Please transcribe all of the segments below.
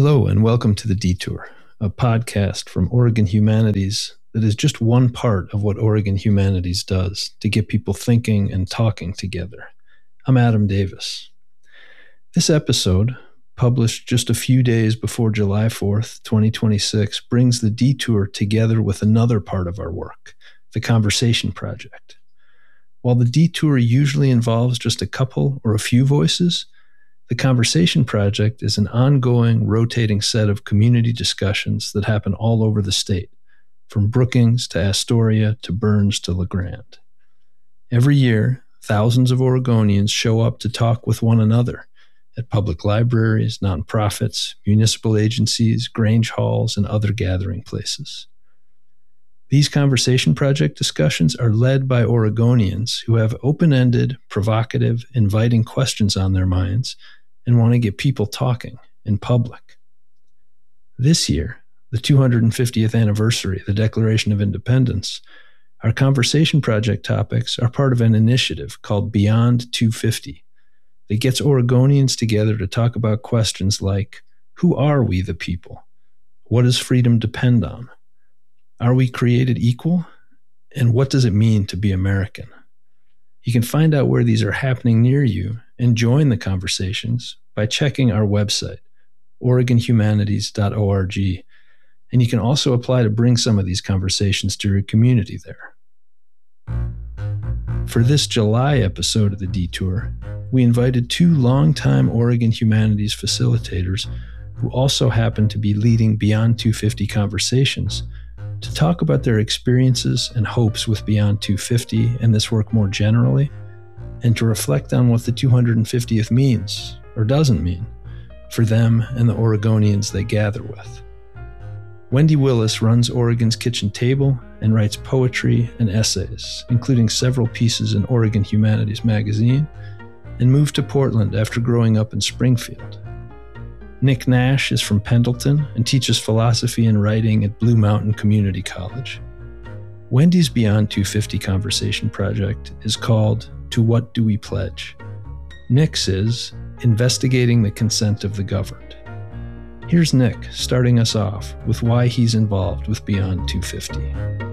Hello and welcome to The Detour, a podcast from Oregon Humanities that is just one part of what Oregon Humanities does to get people thinking and talking together. I'm Adam Davis. This episode, published just a few days before July 4th, 2026, brings The Detour together with another part of our work, the Conversation Project. While The Detour usually involves just a couple or a few voices, the Conversation Project is an ongoing, rotating set of community discussions that happen all over the state, from Brookings to Astoria to Burns to La Grande. Every year, thousands of Oregonians show up to talk with one another at public libraries, nonprofits, municipal agencies, Grange halls, and other gathering places. These Conversation Project discussions are led by Oregonians who have open-ended, provocative, inviting questions on their minds and want to get people talking in public. This year, the 250th anniversary of the Declaration of Independence, our Conversation Project topics are part of an initiative called Beyond 250 that gets Oregonians together to talk about questions like, who are we the people? What does freedom depend on? Are we created equal? And what does it mean to be American? You can find out where these are happening near you and join the conversations by checking our website, OregonHumanities.org, and you can also apply to bring some of these conversations to your community there. For this July episode of The Detour, we invited two longtime Oregon Humanities facilitators who also happen to be leading Beyond 250 conversations to talk about their experiences and hopes with Beyond 250 and this work more generally, and to reflect on what the 250th means, or doesn't mean, for them and the Oregonians they gather with. Wendy Willis runs Oregon's Kitchen Table and writes poetry and essays, including several pieces in Oregon Humanities magazine, and moved to Portland after growing up in Springfield. Nick Nash is from Pendleton and teaches philosophy and writing at Blue Mountain Community College. Wendy's Beyond 250 Conversation Project is called To What Do We Pledge? Nick's is Investigating the Consent of the Governed. Here's Nick starting us off with why he's involved with Beyond 250.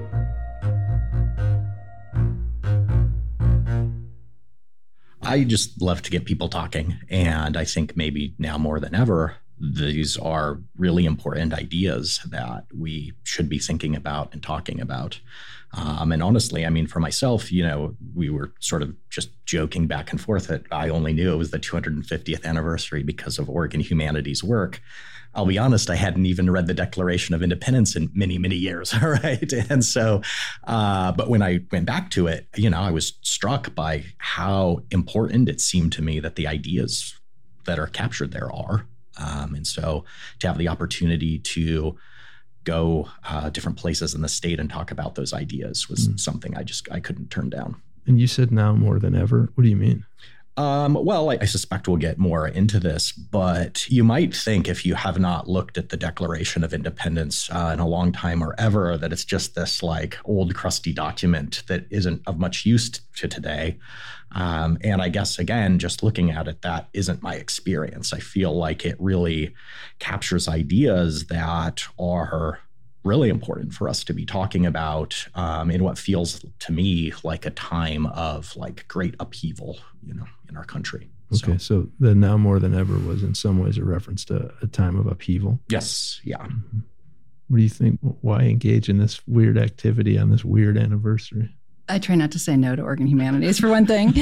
I just love to get people talking, and I think maybe now more than ever, these are really important ideas that we should be thinking about and talking about. And honestly, I mean, for myself, we were sort of just joking back and forth that I only knew it was the 250th anniversary because of Oregon Humanities work. I'll be honest, I hadn't even read the Declaration of Independence in many, many years, right? And so, but when I went back to it, I was struck by how important it seemed to me that the ideas that are captured there are. And so to have the opportunity to go different places in the state and talk about those ideas was something I couldn't turn down. And you said now more than ever. What do you mean? Well, I suspect we'll get more into this, but you might think if you have not looked at the Declaration of Independence in a long time or ever, that it's just this like old crusty document that isn't of much use to today. And I guess, again, just looking at it, that isn't my experience. I feel like it really captures ideas that are really important for us to be talking about in what feels to me like a time of like great upheaval, in our country. Okay, so the now more than ever was in some ways a reference to a time of upheaval. Yes, yeah. Mm-hmm. What do you think? Why engage in this weird activity on this weird anniversary? I try not to say no to Oregon Humanities, for one thing.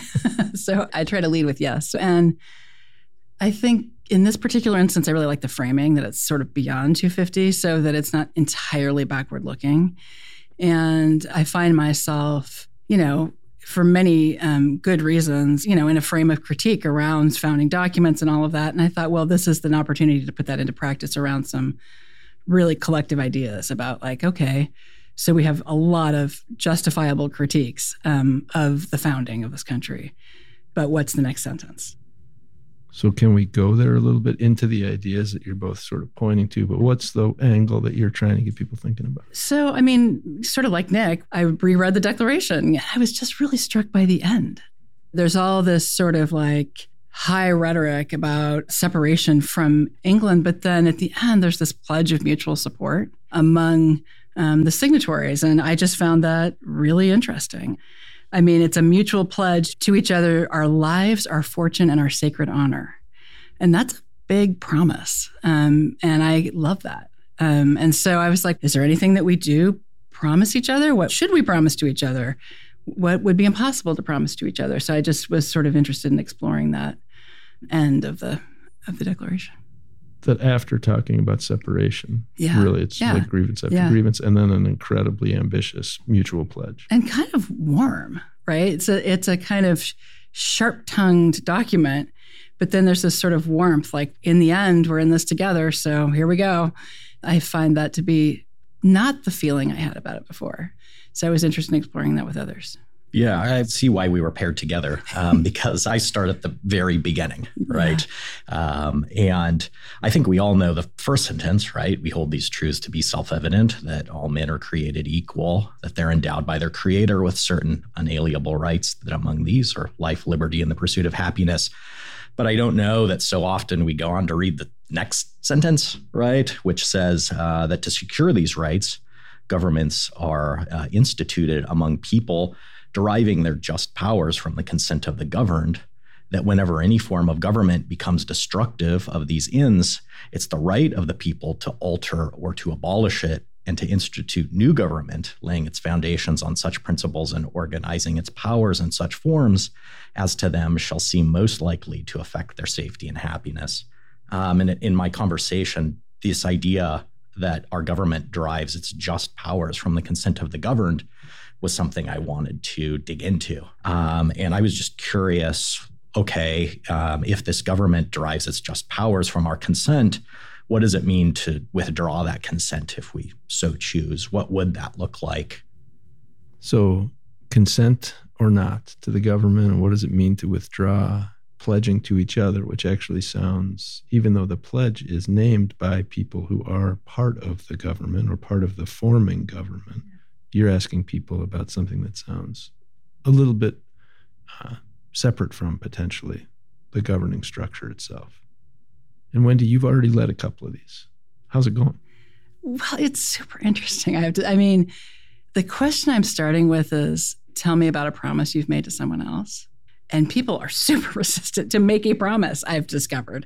So I try to lead with yes. And I think in this particular instance, I really like the framing that it's sort of beyond 250 so that it's not entirely backward looking. And I find myself, for many good reasons, in a frame of critique around founding documents and all of that. And I thought, well, this is an opportunity to put that into practice around some really collective ideas about like, okay, so we have a lot of justifiable critiques of the founding of this country. But what's the next sentence? So can we go there a little bit into the ideas that you're both sort of pointing to, but what's the angle that you're trying to get people thinking about? So, I mean, sort of like Nick, I reread the Declaration. I was just really struck by the end. There's all this sort of like high rhetoric about separation from England. But then at the end, there's this pledge of mutual support among the signatories. And I just found that really interesting. I mean, it's a mutual pledge to each other, our lives, our fortune, and our sacred honor. And that's a big promise. And I love that. And so I was like, is there anything that we do promise each other? What should we promise to each other? What would be impossible to promise to each other? So I just was sort of interested in exploring that end of the declaration. That after talking about separation, really it's like grievance after grievance, and then an incredibly ambitious mutual pledge. And kind of warm, right? It's a kind of sharp-tongued document, but then there's this sort of warmth, like in the end, we're in this together, so here we go. I find that to be not the feeling I had about it before. So I was interested in exploring that with others. Yeah, I see why we were paired together because I start at the very beginning, right? And I think we all know the first sentence, right? We hold these truths to be self-evident, that all men are created equal, that they're endowed by their creator with certain unalienable rights, that among these are life, liberty, and the pursuit of happiness. But I don't know that so often we go on to read the next sentence, right? Which says that to secure these rights, governments are instituted among people deriving their just powers from the consent of the governed, that whenever any form of government becomes destructive of these ends, it's the right of the people to alter or to abolish it and to institute new government, laying its foundations on such principles and organizing its powers in such forms as to them shall seem most likely to affect their safety and happiness. And in my conversation, this idea that our government derives its just powers from the consent of the governed was something I wanted to dig into. And I was just curious, okay, if this government derives its just powers from our consent, what does it mean to withdraw that consent if we so choose? What would that look like? So consent or not to the government, and what does it mean to withdraw? Pledging to each other, which actually sounds, even though the pledge is named by people who are part of the government or part of the forming government, you're asking people about something that sounds a little bit separate from potentially the governing structure itself. And Wendy, you've already led a couple of these. How's it going? Well, it's super interesting. The question I'm starting with is, tell me about a promise you've made to someone else. And people are super resistant to make a promise, I've discovered.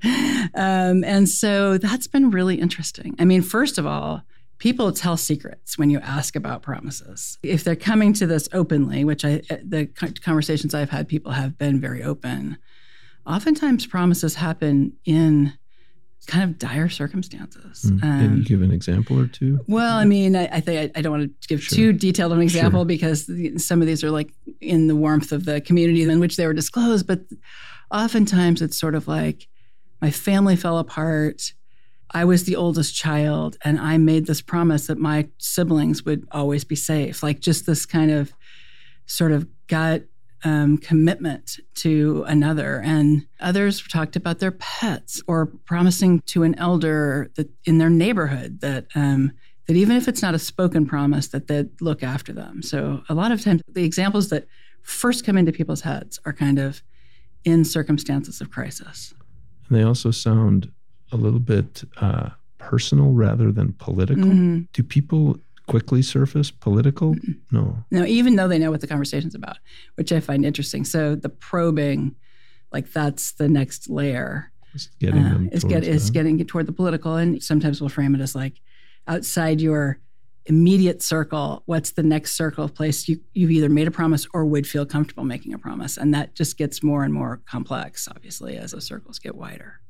And so that's been really interesting. I mean, first of all, people tell secrets when you ask about promises. If they're coming to this openly, which the conversations I've had, people have been very open. Oftentimes promises happen in kind of dire circumstances. Can you give an example or two? Well, I mean, I think I don't want to give too detailed an example because some of these are like in the warmth of the community in which they were disclosed. But oftentimes it's sort of like my family fell apart. I was the oldest child and I made this promise that my siblings would always be safe. Like just this kind of sort of gut commitment to another. And others talked about their pets or promising to an elder that in their neighborhood that even if it's not a spoken promise, that they'd look after them. So a lot of times the examples that first come into people's heads are kind of in circumstances of crisis. And they also sound a little bit personal rather than political. Mm-hmm. Do people quickly surface political? No, even though they know what the conversation's about, which I find interesting. So the probing, like that's the next layer. It's getting them getting toward the political. And sometimes we'll frame it as like outside your immediate circle, what's the next circle of place you've either made a promise or would feel comfortable making a promise. And that just gets more and more complex, obviously, as the circles get wider.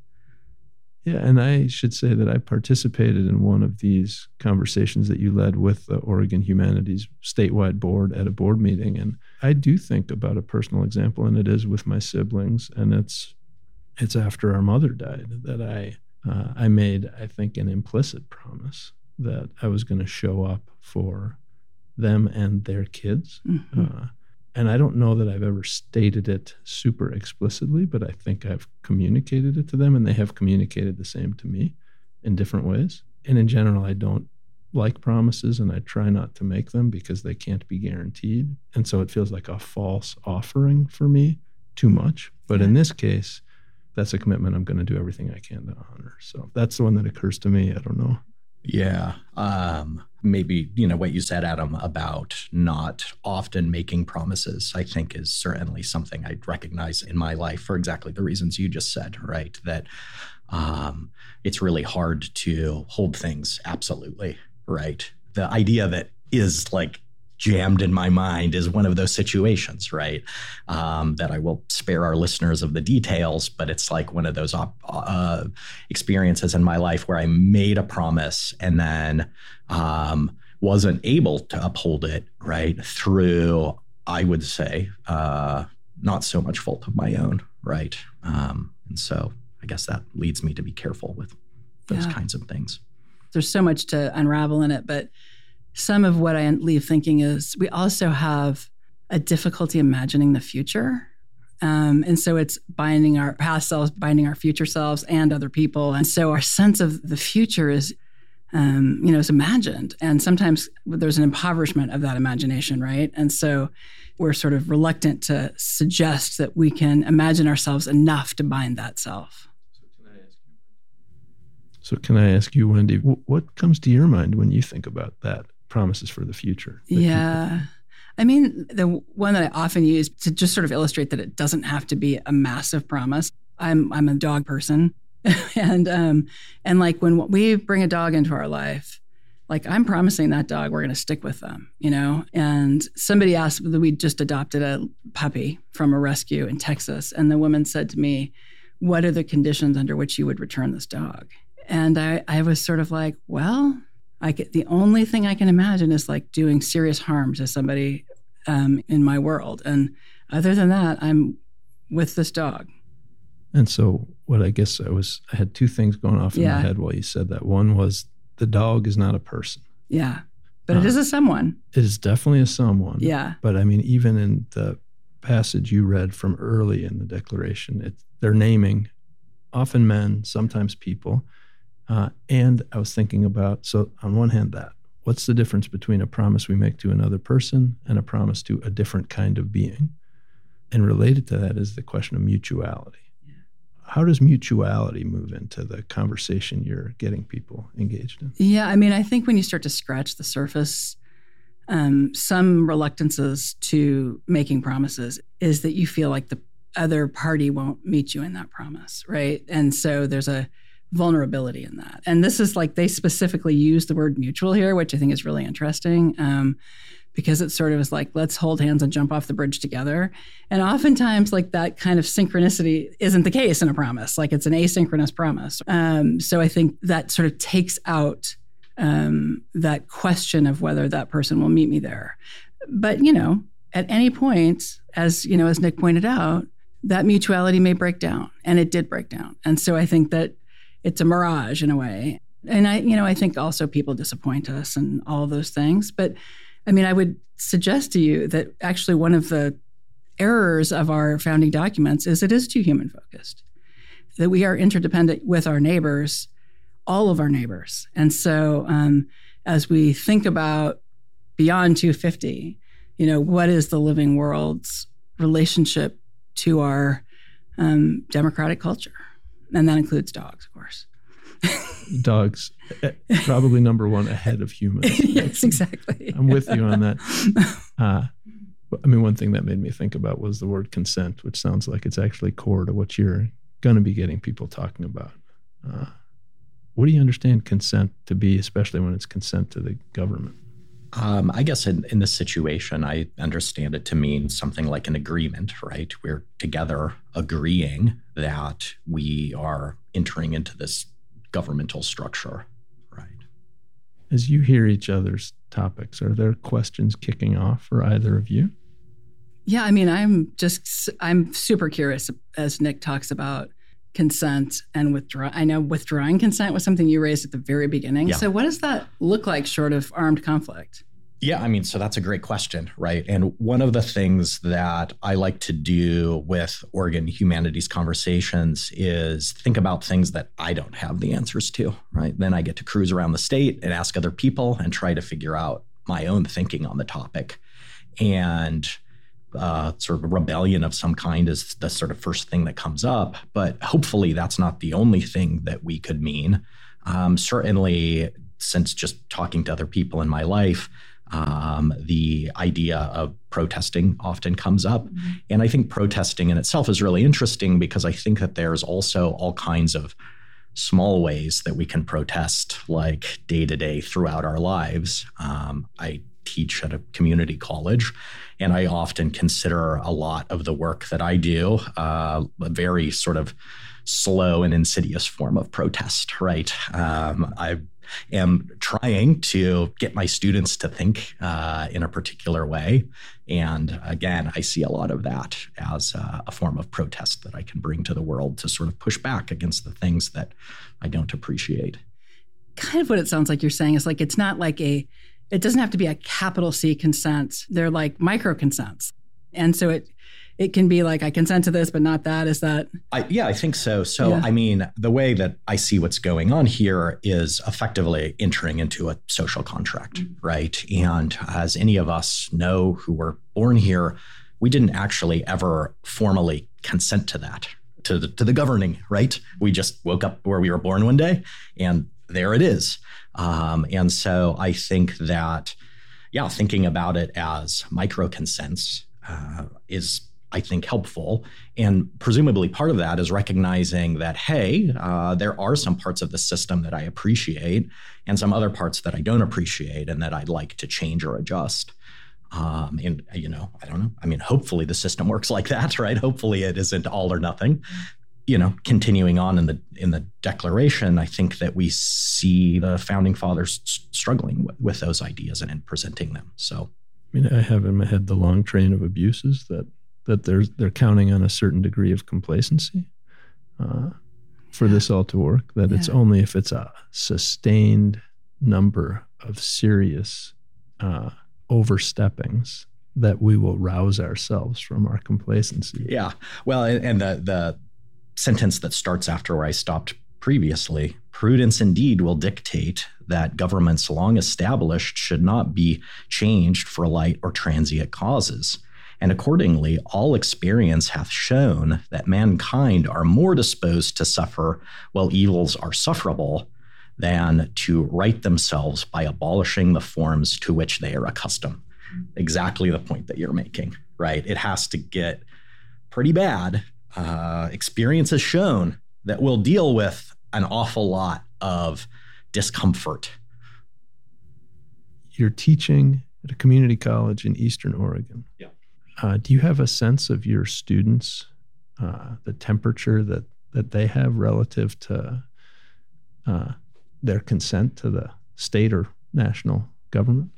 Yeah, and I should say that I participated in one of these conversations that you led with the Oregon Humanities statewide board at a board meeting. And I do think about a personal example, and it is with my siblings. And it's after our mother died that I made, I think, an implicit promise that I was going to show up for them and their kids. Mm-hmm. And I don't know that I've ever stated it super explicitly, but I think I've communicated it to them, and they have communicated the same to me in different ways. And in general, I don't like promises, and I try not to make them because they can't be guaranteed. And so it feels like a false offering for me too much. But in this case, that's a commitment I'm going to do everything I can to honor. So that's the one that occurs to me. I don't know. Yeah. Maybe, what you said, Adam, about not often making promises, I think is certainly something I'd recognize in my life for exactly the reasons you just said, right? That it's really hard to hold things absolutely, right? The idea that is like jammed in my mind is one of those situations, right? That I will spare our listeners of the details, but it's like one of those experiences in my life where I made a promise and then wasn't able to uphold it, right? Through, I would say, not so much fault of my own, right? And so I guess that leads me to be careful with those kinds of things. There's so much to unravel in it, but some of what I leave thinking is we also have a difficulty imagining the future. And so it's binding our past selves, binding our future selves and other people. And so our sense of the future is, is imagined. And sometimes there's an impoverishment of that imagination, right? And so we're sort of reluctant to suggest that we can imagine ourselves enough to bind that self. So can I ask you, Wendy, what comes to your mind when you think about that? Promises for the future. Yeah. I mean, the one that I often use to just sort of illustrate that it doesn't have to be a massive promise. I'm a dog person. and like when we bring a dog into our life, like I'm promising that dog we're going to stick with them, And somebody asked, we just adopted a puppy from a rescue in Texas. And the woman said to me, what are the conditions under which you would return this dog? And I was sort of like, well, the only thing I can imagine is like doing serious harm to somebody in my world. And other than that, I'm with this dog. And so what I guess I had two things going off in my head while you said that. One was the dog is not a person. Yeah. But it is a someone. It is definitely a someone. Yeah. But I mean, even in the passage you read from early in the Declaration, they're naming often men, sometimes people. And I was thinking about, so on one hand, what's the difference between a promise we make to another person and a promise to a different kind of being? And related to that is the question of mutuality. Yeah. How does mutuality move into the conversation you're getting people engaged in? Yeah, I mean, I think when you start to scratch the surface, some reluctances to making promises is that you feel like the other party won't meet you in that promise, right? And so there's a vulnerability in that. And this is like, they specifically use the word mutual here, which I think is really interesting because it sort of is like, let's hold hands and jump off the bridge together. And oftentimes like that kind of synchronicity isn't the case in a promise, like it's an asynchronous promise. So I think that sort of takes out that question of whether that person will meet me there. But, at any point, as Nick pointed out, that mutuality may break down, and it did break down. And so I think that it's a mirage in a way. And I think also people disappoint us and all of those things. But I mean, I would suggest to you that actually one of the errors of our founding documents is it is too human focused, that we are interdependent with our neighbors, all of our neighbors. And so as we think about beyond 250, what is the living world's relationship to our democratic culture? And that includes dogs, of course. Dogs, probably number one ahead of humans. Yes, exactly. I'm with you on that. I mean, one thing that made me think about was the word consent, which sounds like it's actually core to what you're going to be getting people talking about. What do you understand consent to be, especially when it's consent to the government? I guess in this situation, I understand it to mean something like an agreement, right? We're together agreeing that we are entering into this governmental structure, right? As you hear each other's topics, are there questions kicking off for either of you? Yeah, I mean, I'm super curious as Nick talks about consent and withdraw. I know withdrawing consent was something you raised at the very beginning. Yeah. So what does that look like short of armed conflict? Yeah, I mean, so that's a great question, right? And one of the things that I like to do with Oregon Humanities Conversations is think about things that I don't have the answers to, right? Then I get to cruise around the state and ask other people and try to figure out my own thinking on the topic. And sort of rebellion of some kind is the sort of first thing that comes up. But hopefully that's not the only thing that we could mean. Certainly, since just talking to other people in my life, the idea of protesting often comes up. Mm-hmm. And I think protesting in itself is really interesting because I think that there's also all kinds of small ways that we can protest, like day to day throughout our lives. I teach at a community college, and I often consider a lot of the work that I do a very sort of slow and insidious form of protest, right? I am trying to get my students to think in a particular way. And again, I see a lot of that as a form of protest that I can bring to the world to sort of push back against the things that I don't appreciate. Kind of what it sounds like you're saying is like, it's not like it doesn't have to be a capital C consent. They're like micro consents. And so it can be like, I consent to this, but not that. Is that? I think so. So, yeah. I mean, the way that I see what's going on here is effectively entering into a social contract, right? And as any of us know who were born here, we didn't actually ever formally consent to that, to the governing, right? We just woke up where we were born one day and there it is. And so I think that, thinking about it as micro consents is, I think, helpful. And presumably part of that is recognizing that, hey, there are some parts of the system that I appreciate and some other parts that I don't appreciate and that I'd like to change or adjust. And, I don't know. I mean, hopefully the system works like that, right? Hopefully it isn't all or nothing. Continuing on in the Declaration, I think that we see the founding fathers struggling with those ideas and in presenting them. So, I mean, I have in my head the long train of abuses that they're counting on a certain degree of complacency for this all to work, that it's only if it's a sustained number of serious oversteppings that we will rouse ourselves from our complacency. Yeah. Well, and the sentence that starts after where I stopped previously, prudence indeed will dictate that governments long established should not be changed for light or transient causes. And accordingly, all experience hath shown that mankind are more disposed to suffer while evils are sufferable than to right themselves by abolishing the forms to which they are accustomed. Exactly the point that you're making, right? It has to get pretty bad. Experience has shown that we'll deal with an awful lot of discomfort. You're teaching at a community college in Eastern Oregon. Yeah. Do you have a sense of your students, the temperature that they have relative to their consent to the state or national government?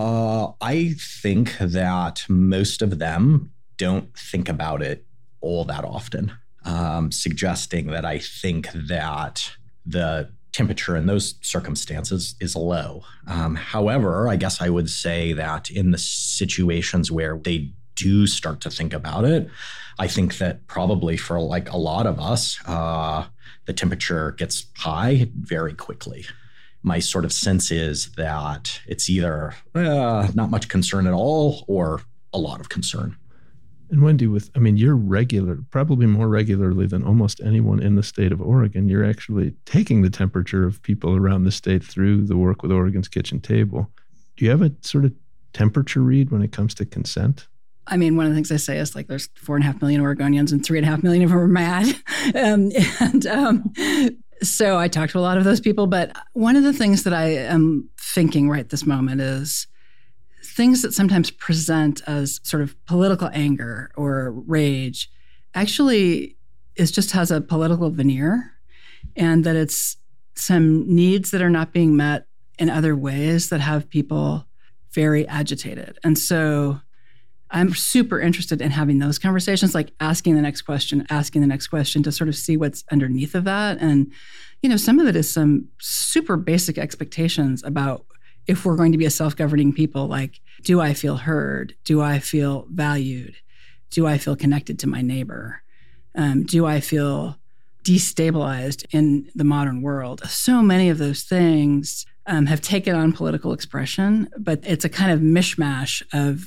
I think that most of them don't think about it all that often, suggesting that I think that the temperature in those circumstances is low. However, I guess I would say that in the situations where they do start to think about it, I think that probably for like a lot of us, the temperature gets high very quickly. My sort of sense is that it's either not much concern at all or a lot of concern. And Wendy, you're probably more regularly than almost anyone in the state of Oregon. You're actually taking the temperature of people around the state through the work with Oregon's Kitchen Table. Do you have a sort of temperature read when it comes to consent? I mean, one of the things I say is like there's 4.5 million Oregonians and 3.5 million of them are mad. So I talk to a lot of those people. But one of the things that I am thinking right this moment is things that sometimes present as sort of political anger or rage actually has a political veneer, and that it's some needs that are not being met in other ways that have people very agitated. And so I'm super interested in having those conversations, like asking the next question to sort of see what's underneath of that. And, some of it is some super basic expectations about if we're going to be a self-governing people, like, do I feel heard? Do I feel valued? Do I feel connected to my neighbor? Do I feel destabilized in the modern world? So many of those things have taken on political expression, but it's a kind of mishmash of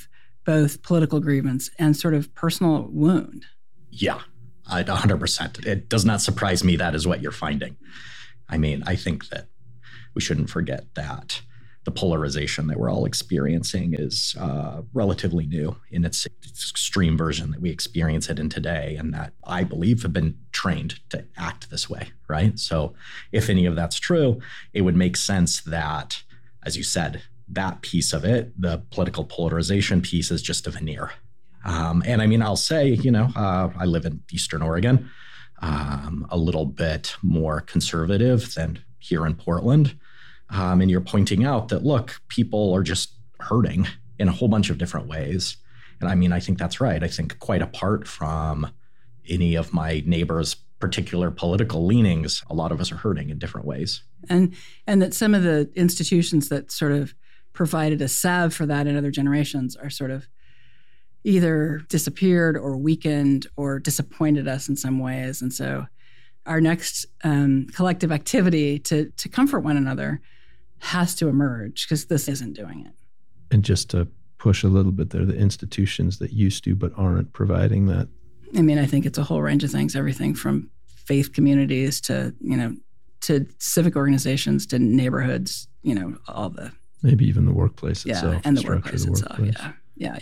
both political grievance and sort of personal wound. Yeah, 100%. It does not surprise me that is what you're finding. I mean, I think that we shouldn't forget that the polarization that we're all experiencing is relatively new in its extreme version that we experience it in today, and that I believe have been trained to act this way, right? So if any of that's true, it would make sense that, as you said, that piece of it, the political polarization piece, is just a veneer. And I mean, I'll say, I live in Eastern Oregon, a little bit more conservative than here in Portland. And you're pointing out that, look, people are just hurting in a whole bunch of different ways. And I mean, I think that's right. I think quite apart from any of my neighbors' particular political leanings, a lot of us are hurting in different ways. And that some of the institutions that sort of provided a salve for that in other generations are sort of either disappeared or weakened or disappointed us in some ways. And so our next collective activity to comfort one another has to emerge, because this isn't doing it. And just to push a little bit there, the institutions that used to but aren't providing that. I mean, I think it's a whole range of things, everything from faith communities to civic organizations to neighborhoods, all the... Maybe even the workplace itself. Yeah, and the workplace itself, yeah.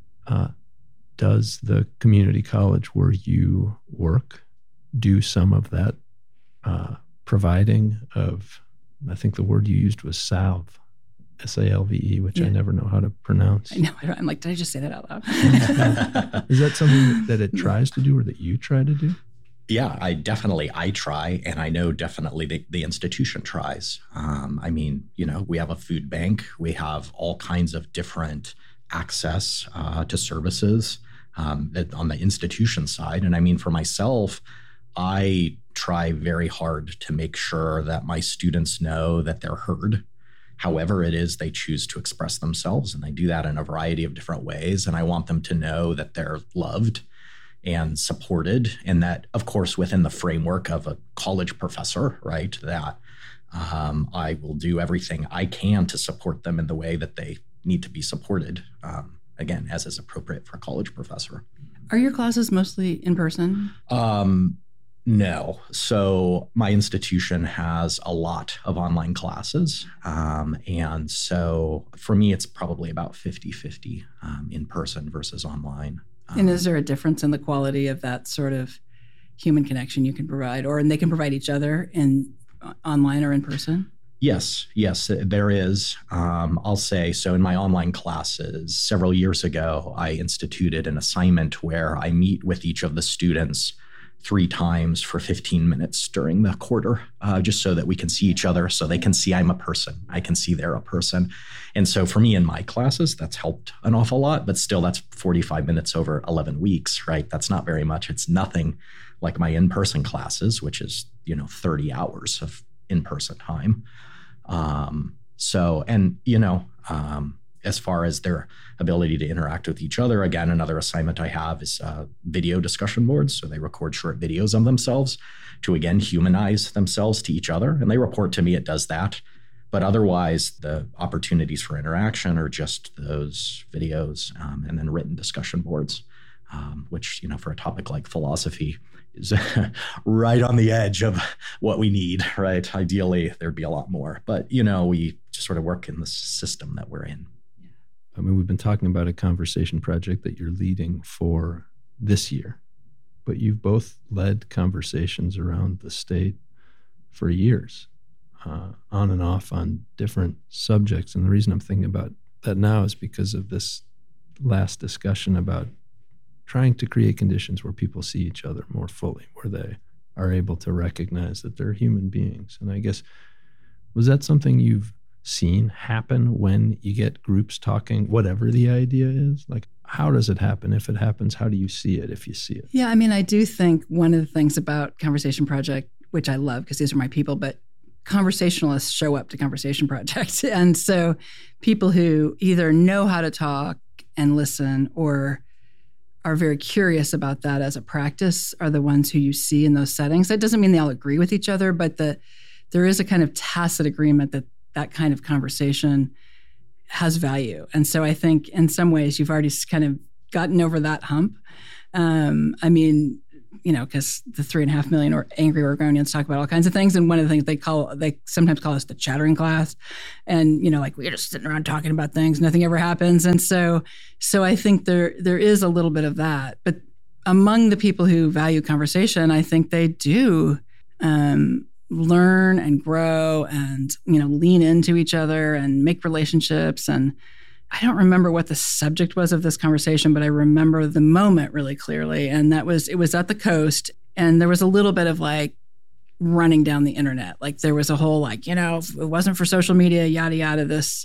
Does the community college where you work do some of that providing of, I think the word you used was salve, S-A-L-V-E, which I never know how to pronounce. I know. I'm like, did I just say that out loud? Is that something that it tries to do or that you try to do? Yeah, I try, and I know definitely the institution tries. I mean, we have a food bank. We have all kinds of different access to services on the institution side. And I mean, for myself, I try very hard to make sure that my students know that they're heard, however it is they choose to express themselves. And they do that in a variety of different ways. And I want them to know that they're loved and supported, and that, of course, within the framework of a college professor, right, that I will do everything I can to support them in the way that they need to be supported, again, as is appropriate for a college professor. Are your classes mostly in person? No. So my institution has a lot of online classes. And so for me, it's probably about 50-50 in person versus online. And is there a difference in the quality of that sort of human connection you can provide, and they can provide each other in online or in person? Yes, there is. I'll say, so in my online classes, several years ago, I instituted an assignment where I meet with each of the students 3 times for 15 minutes during the quarter, just so that we can see each other, so they can see I'm a person. I can see they're a person. And so for me in my classes, that's helped an awful lot, but still that's 45 minutes over 11 weeks, right? That's not very much. It's nothing like my in-person classes, which is, 30 hours of in-person time. As far as their ability to interact with each other, again, another assignment I have is video discussion boards. So they record short videos of themselves to, again, humanize themselves to each other. And they report to me it does that. But otherwise, the opportunities for interaction are just those videos and then written discussion boards, which, for a topic like philosophy is right on the edge of what we need, right? Ideally, there'd be a lot more. But, we just sort of work in the system that we're in. I mean, we've been talking about a conversation project that you're leading for this year, but you've both led conversations around the state for years, on and off on different subjects. And the reason I'm thinking about that now is because of this last discussion about trying to create conditions where people see each other more fully, where they are able to recognize that they're human beings. And I guess, was that something you've seen happen when you get groups talking, whatever the idea is? Like, how does it happen? If it happens, how do you see it if you see it? Yeah, I mean, I do think one of the things about Conversation Project, which I love because these are my people, but conversationalists show up to Conversation Project. And so people who either know how to talk and listen or are very curious about that as a practice are the ones who you see in those settings. That doesn't mean they all agree with each other, but there is a kind of tacit agreement that kind of conversation has value. And so I think in some ways you've already kind of gotten over that hump. Because the 3.5 million angry Oregonians talk about all kinds of things. And one of the things they sometimes call us the chattering class. And, we're just sitting around talking about things. Nothing ever happens. And so I think there is a little bit of that. But among the people who value conversation, I think they do learn and grow and, lean into each other and make relationships. And I don't remember what the subject was of this conversation, but I remember the moment really clearly. And it was at the coast. And there was a little bit of running down the internet. There was a whole if it wasn't for social media, yada, yada, this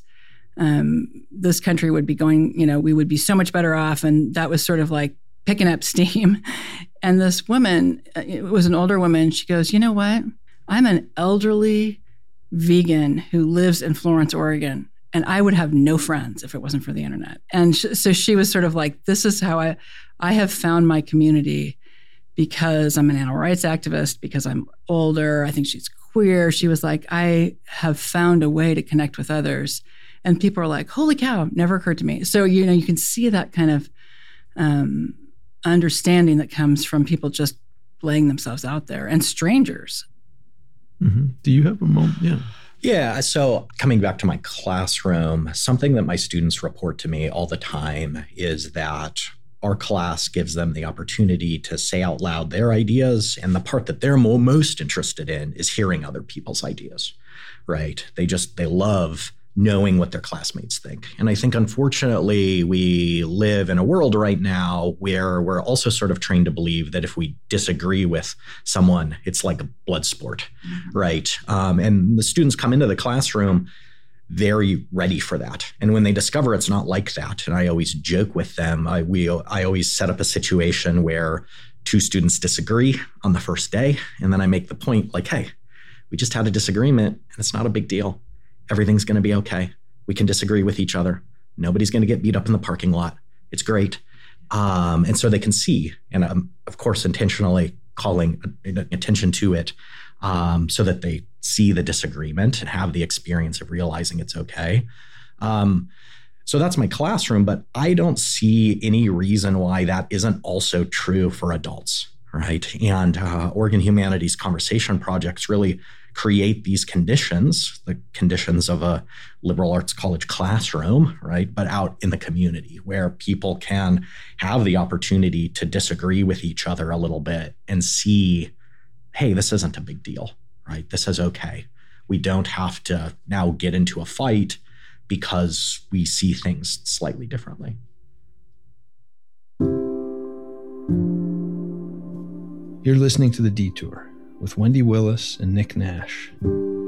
country would be going, we would be so much better off. And that was sort of picking up steam. And this woman, it was an older woman. She goes, you know what? I'm an elderly vegan who lives in Florence, Oregon. And I would have no friends if it wasn't for the internet. And so she was sort of this is how I have found my community because I'm an animal rights activist, because I'm older. I think she's queer. She was I have found a way to connect with others. And people are holy cow, never occurred to me. So, you can see that kind of understanding that comes from people just laying themselves out there and strangers. Mm-hmm. Do you have a moment? Yeah. Yeah. So coming back to my classroom, something that my students report to me all the time is that our class gives them the opportunity to say out loud their ideas. And the part that they're most interested in is hearing other people's ideas, right? They love knowing what their classmates think. And I think, unfortunately, we live in a world right now where we're also sort of trained to believe that if we disagree with someone, it's like a blood sport, right? And the students come into the classroom very ready for that. And when they discover it's not like that, and I always joke with them, I always set up a situation where two students disagree on the first day. And then I make the point hey, we just had a disagreement and it's not a big deal. Everything's going to be okay. We can disagree with each other. Nobody's going to get beat up in the parking lot. It's great. And so they can see, and I'm, of course, intentionally calling attention to it so that they see the disagreement and have the experience of realizing it's okay. So that's my classroom, but I don't see any reason why that isn't also true for adults, right? And Oregon Humanities Conversation Projects really create these conditions, the conditions of a liberal arts college classroom, right? But out in the community where people can have the opportunity to disagree with each other a little bit and see, hey, this isn't a big deal, right? This is okay. We don't have to now get into a fight because we see things slightly differently. You're listening to The Detour with Wendy Willis and Nick Nash.